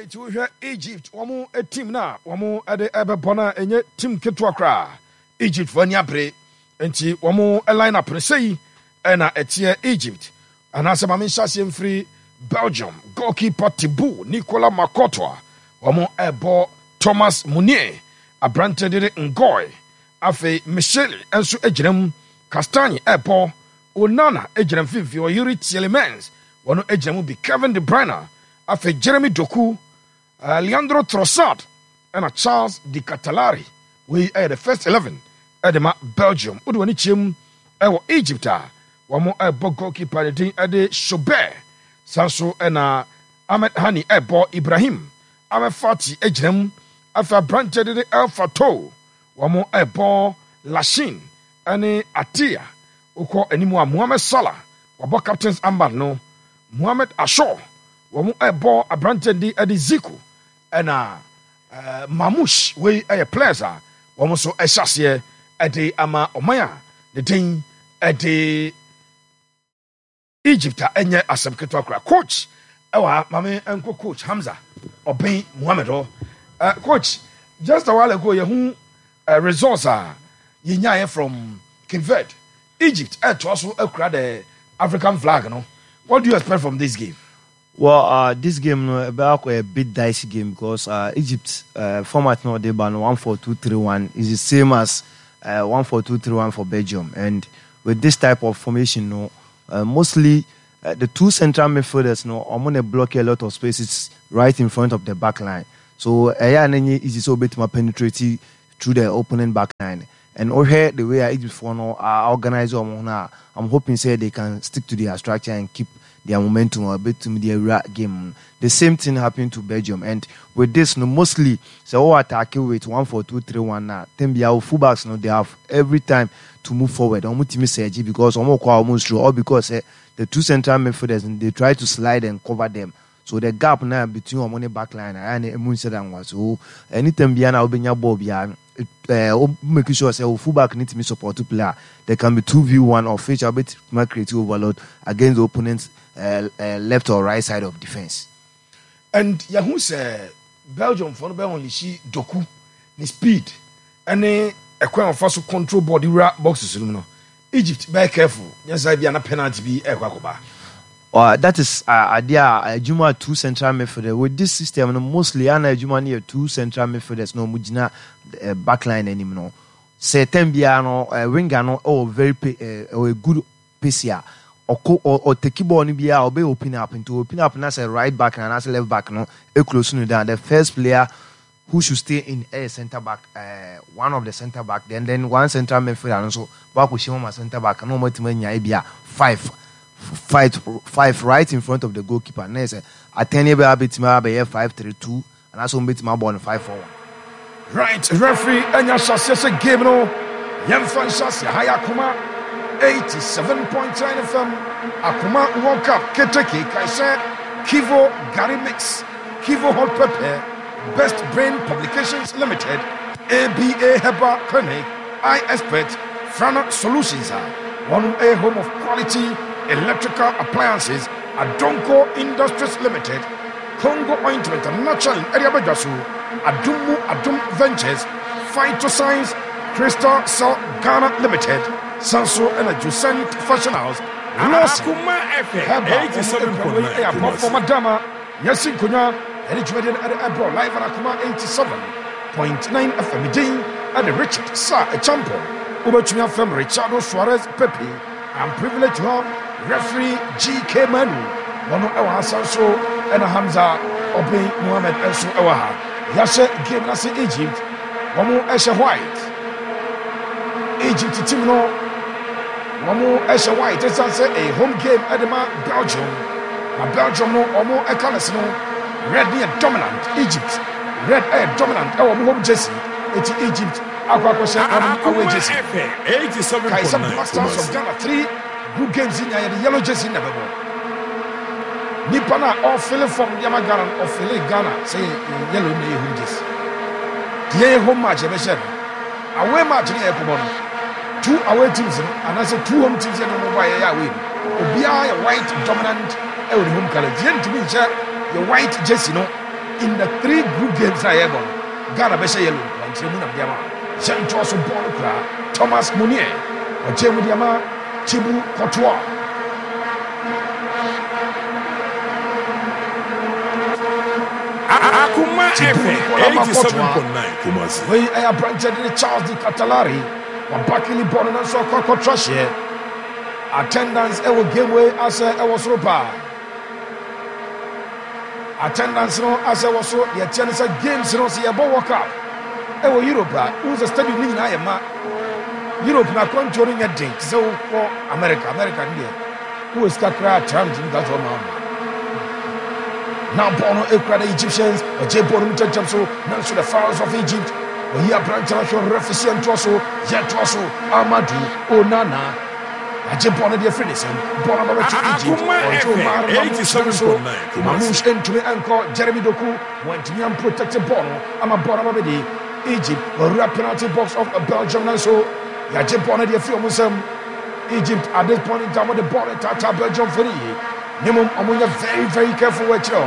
Right, we hear Egypt. Wamu a team na. Wamu ade ebe bona enye team ketwa kra. Egypt for nyapre. Enti wamu a line up sei ena etie Egypt. Anasa mami shasi free Belgium. Goalkeeper Thibaut Nicolas Makotwa. Wamu ebo Thomas Munier. Abrante de Ngoy. Afe Michel ensu ejrem Kastanye ebo Onana ejrem fifi o Yuri Tielemans. Wano ejrem bi Kevin De Bruyne. Afe Jeremy Doku, Leandro Trossard, and Charles Di Catalari. We are the first 11. Edema Belgium. Udwani chim ewo Egypta. Wamo ebo goalkeeper din ede Chobert. Sanso ena Ahmed Hani ebo Ibrahim. Ahmed Fati ejrem. Afe Brante de El Fatou. Wamo ebo Lachine. Ane Atia. Uko enimwa Mohamed Salah. Wabo captains ambar no. Mohamed Asho. Wamu ebo abrante di edi Ziku ena Mamouche we a plaza wamu so esase edi ama omaya the thing edi Egypta enye asem ketwa kra coach ewa mame enko coach Hamza Obin Mohamed coach just a while ago you results are yinya from Cape Verde Egypt to also akra the African flag no. What do you expect from this game? Well, this game about a bit dicey game because Egypt format no they ban 1-4-2-3-1 is the same as 1-4-2-3-1 for Belgium, and with this type of formation, mostly the two central midfielders, I'm gonna block a lot of spaces right in front of the back line. So is so bit more penetrating through the opponent back line. And here the way Egypt for now are organized, I'm hoping say they can stick to their structure and keep their momentum a bit to the game. The same thing happened to Belgium, and with this, mostly so attack with 1-4-2-3-1 now. Tembia fullbacks, they have every time to move forward. Because almost through, or because the two central midfielders they try to slide and cover them. So the gap now between Omone backline and Emunsedan was so anytime Biana Obenya Bobia making sure say fullback need to be support to player. There can be 2v1 of which a bit more creative overload against the opponent's left or right side of defense. And Yahoo say Belgium for the only she Doku the speed and a first control body boxes. Egypt be careful. Yes, I be an penalty be Ekwakoba. That is idea Juma two central midfielders. With this system, mostly Juma near two central midfielders, no Mujina backline anymore. Certain Biano, winger no very a good pacer or take ball ni bia or be open up as a right back and as a left back no a close to down. The first player who should stay in a centre back, one of the centre back, then one central midfielder and so back with Shima centre back no more to five right in front of the goalkeeper. Next, a 10 year bit 5-3-2 and also bit my ball 5-4-1. Right, referee Enya Shasese game no Yemfan Shasi Hayakuma 87.9 FM Akuma World Cup Keteke Kaise Kivo Gary Mix Kivo Hot Pepper Best Brain Publications Limited ABA Heba Clinic I Expert Frana Solutions one a home of quality electrical appliances Adonko Industries Limited Congo Ointment and Natural in Eriabejasu Adum Ventures Phytoscience Crystal Cell Ghana Limited Sanso and a Jucent Fashion House Akuma FM 87.9 for Madama Yasin Kunya and it's ready at the Ebro live at Akuma 87.9 FM Din at the Richard Sa a champion Ubertumia Fem Richardo Suarez Pepe. I'm privileged to have referee GK Manu one of our Sanso and a Hamza Obi Mohamed Ensu Ewaha Yasha game nasi Egypt Wamu Esha White Egypt team no Wamu Esha White it's a home game at the Belgium and Belgium no Wamu Ekalas no red near dominant Egypt red air dominant our home jersey it's Egypt Aquacosa away jersey 87.9 Kaisa Black Stars of Ghana 3 good games in the yellow jersey never go Nipana or feeling from Yamagana or feeling Ghana say yellow may who this. The home match ever said. Away match in Ekobon. 2 away teams and I said 2 home teams in the mobile win. Obia white dominant home color. The white jersey no in the 3 group games I ever Ghana be say yellow and Chemuna Diama. Santos Bonukra, Thomas Munier, or Chemu Diama, Chibu Kotoa. Akuma FM 87.9 Kumasi. We are branching the Charles de Catalari, or Bakili Bonan and so called Trashe. Attendance ever game way as I was ropa. Attendance no as I was so the attendance games no see a World Cup. Ever Europe, who's a stadium in Ayama. Europe na controlling a drink, so for America India. Who is Kakra Trump in that one? Now, Bono, the Egyptians, or Jabon, so now to the Pharaohs of Egypt, or here branch international refuge and Trosso, Yatrosso, Amadou, Onana, Jabon, the Fredison, Bono, Egypt, or Joe Mar, 87.9, Mamouche, and to Anchor, Jeremy Doku, went to young protected Bono, Amabona Mabedi, Egypt, or rap penalty box of Belgium, and so Yajabon, the Filmusum, Egypt at this point in time with the ball at Tata Belgium for the Nimum, I'm very, very careful with you.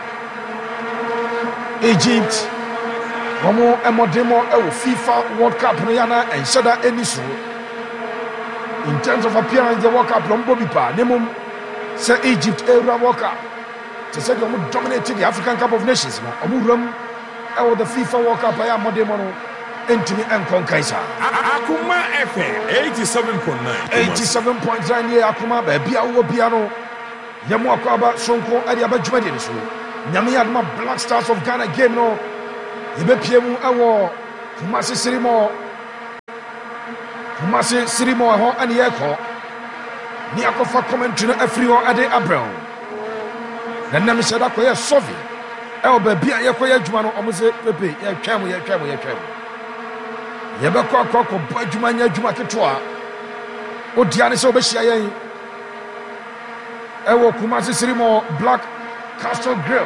Egypt, Momo Emodemo, FIFA World Cup, Rihanna, and Shada Enisu. In terms of appearance, the World Cup, Lombobipa, Nimum, say Egypt, Era World Cup. To say you dominated the African Cup of Nations, Amurum, the FIFA World Cup, I am Modemo, Entimi and Conkaisa. Akuma FM 87.9. 87.9 year Akuma, Bia Piano. Yamu Akwaba Sonko Adiaba Jumadi so Nyame Adma Black Stars of Ghana game no Yebe Piemu Awo Kumasi Sirimo ho ani yeko ni akofa commentary no afri ho ade Abrel na nam se da koye sovi e oba bia yekoye adwuma no omse pepe ye twam yebe ko adwuma nya adwuma ketoa odia ne se obehia yen Ewo Kumasi Sirimo Black Castle Grill.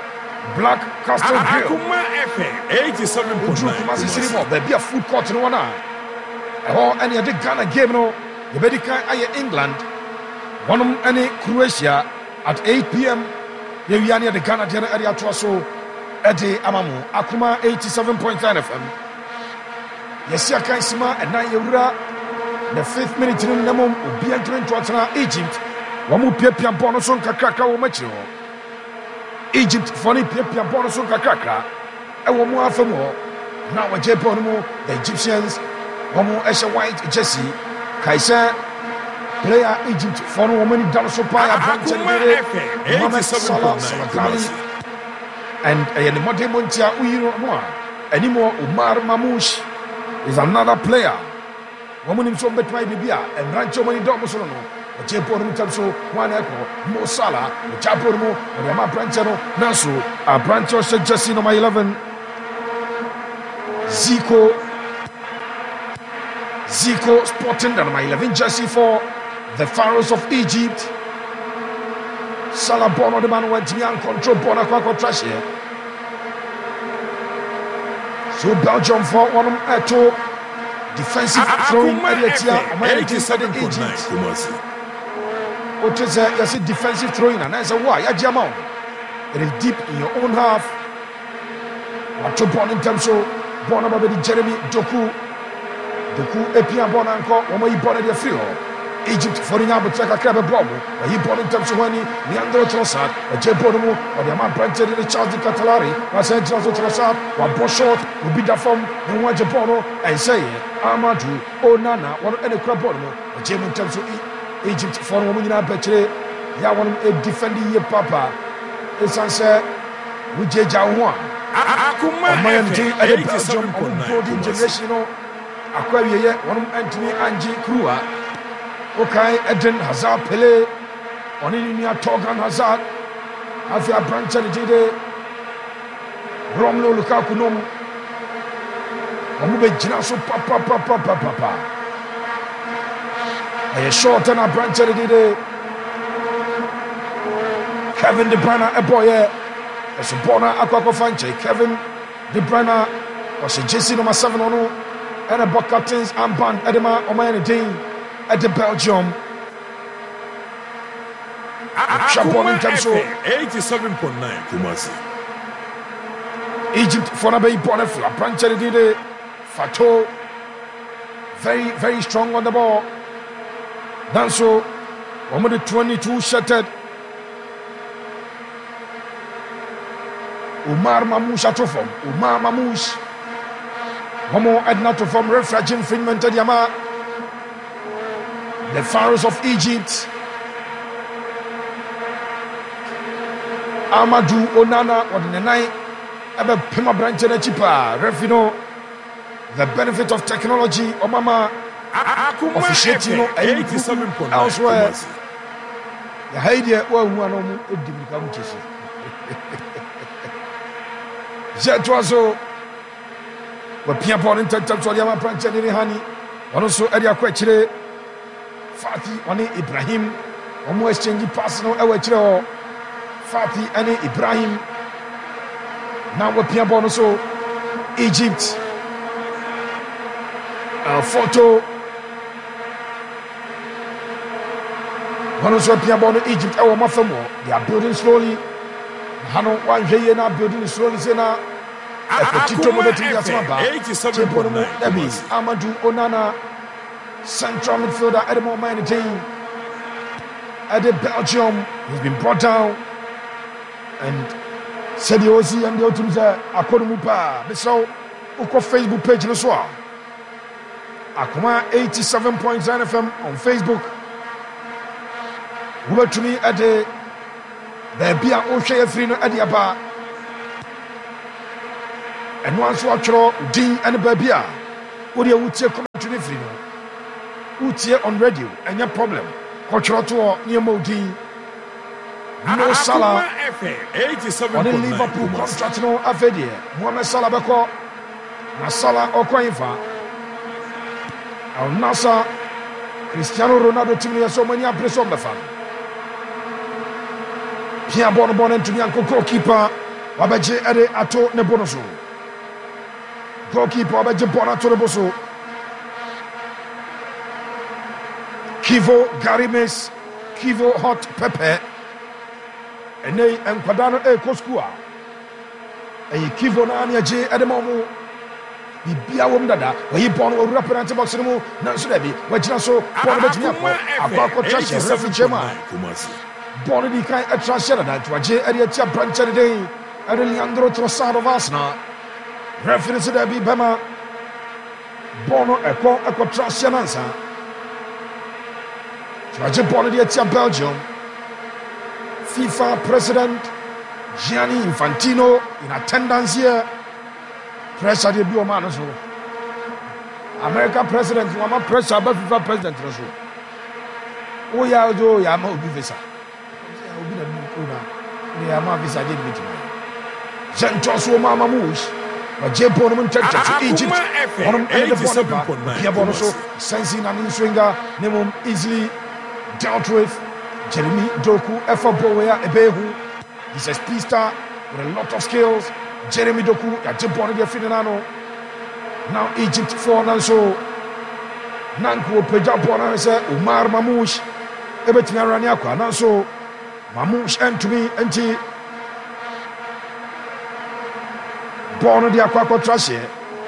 Akuma FM 87.9. Kumasi Sirimo, there be a food court in one. Any of the Ghana game no. You better can England. One of any Croatia at 8 p.m. You are the Ghana dinner area to so Eddie Amamu Akuma 87.9 FM. Yes, I can see and 9 euro. The 5th minute in the moment will be entering to Egypt. Wamu Pia Bonoson Kakaka or Metro Egypt, funny Pia Bonoson Kakaka, and Wamu Afamo. Now a Japonomo, the Egyptians, Wamu Esha White, Jesse, Kaisa, player Egypt, for woman Danosopaya, Mohamed Salah, Salakali, and the Monte Montia Uiro anymore. Umar Mamouche is another player. Woman in some between Bibia and Rancho Mani Domosono. Japorum Tamso, one echo, Mo Salah, Japorumo, Rama Branchano, Nasu, a Brancho said Jesse number 11. Zico Sporting number 11 Jesse for the Pharaohs of Egypt. Salah Bono the man went to me and control Bona Quaco Trash here. So Belgium for one defensive throwing area, American side in Egypt. What is a defensive throwing? And I said, why? It is deep in your own half. What to born in terms of Bonabadi Jeremy Doku Epia Bonanko, Wama born at the field. Egypt for the Abutraka Crab Bobo, but he born in terms of Wani, Leandro Trossard, a Japonomo, or the man planted in the Charles de Catalari, was sent to Trossard, or Boshort, will be the form, and one Japono, and say, Amadou, Onana, one any Crabono, a German terms of Egypt for a woman in a betray, Yawan a defending your papa. It's answer with Jawan. Akuma FM 87.9 generation. Aquaria, one Anthony Angie Krua. Okay, Eden Hazard Pele, Oninia Togan Hazard, Afia Branchalide, Romlo Lukakunom, Omube Jinaso Papa. A short and a Branchalide, Kevin De Bruyne, a boy, a Subona Aquaco Fanche, Kevin De Bruyne, was a Jesse number 7 on and a Buck Captains and Band Edema Omayani Dean. At the Belgium, Akuma FM 87.9 Kumasi. Egypt for na be born for Prancheri did Fato very, very strong on the ball. Danso, 22 shattered. Umar Mamouche at form. Umar Mamouche. Homo Edna to form refraging Freeman Tadiama. The Pharaohs of Egypt. Amadou Onana or the night. Ebe Pima Branch and Chipa. Refino. The benefit of technology. Obama. Officiating elsewhere. The idea one of Jetwazo were Piapon in Tantaliama Pranchani Hani, also Edia Quechre, Fati, Oni Ibrahim, almost changing personal Awachro, Fati, Ani Ibrahim. Now we're Piapon also Egypt. Photo. One also Piapon Egypt, our Mafamo. They are building slowly. Hano one here now building slowly. Sena Amadou Onana, central midfielder at the moment. At the Belgium, he's been brought down. And said the OC and the Otumza Akomupa. So, Uko Facebook page no so. Akuma 87.9 FM on Facebook. We were to me at the Bia Osha Frino Adiaba. And once you are Dean and Babia, would you come to the Frino? Utia on radio, and your problem. Cultural tour near Modi. No Salah. On the Liverpool contract no Avedia. Mohamed Salah Bako. Nasala Okoinfa. Al Nasa. Cristiano Ronaldo Timia so many appreciate the fan. Pierre Bonbon and Tunyanko goalkeeper Wabaje Ede Ato Nebonoso. Goalkeeper Wabaje Bonato Neboso. Kivo Garimes, Kivo Hot Pepper. And they and Quadano E Koskua. A Kivo Nania J Edemomo. Bibia Womdada, where he born or represent Boximo, Nansudebi, which also Bonabetinia, Abako Trash, Refugee. Born the kind of transfer that to a J. Ediatia branch today, and Leandro Trossard of Arsenal. Reference to the Bema Bono Eco Transfer answer. To a Japan Ediatia Belgium, FIFA President Gianni Infantino in attendance here. Pressure the Bioman also. American President, Mama pressure, but FIFA President also. Oh, yeah, do Yamo Visa. Santos Mama Moose, but Japan to Egypt. Piabonoso, sensing an in-swinger, Nemum easily dealt with. Jeremy Doku, Efaboya, Ebehu. He's a speedster with a lot of skills. Jeremy Doku, Japan de Finano. Now Egypt for Nanso. Nanko Pejapona, Umar Mamouche, Ebetina Raniakwa, Nanso. Mamouche and to me, and he born the Aquaco Trashe.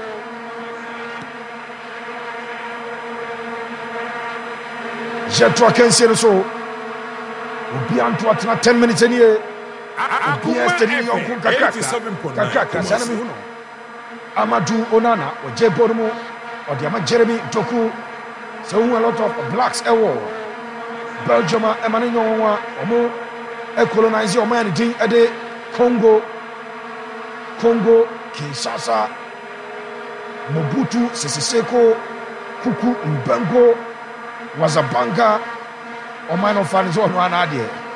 Jetwa can say so. Will be on to 10 minutes in here. Amadou Onana or Jebono or the Jeremy Toku. So a lot of blacks Belgium, Emmanuel Omo. Colonize your man in Ade Congo, Kinshasa, Mobutu, Seseko, Kuku, Mbengo, Wazabanga, or man of fans on one idea.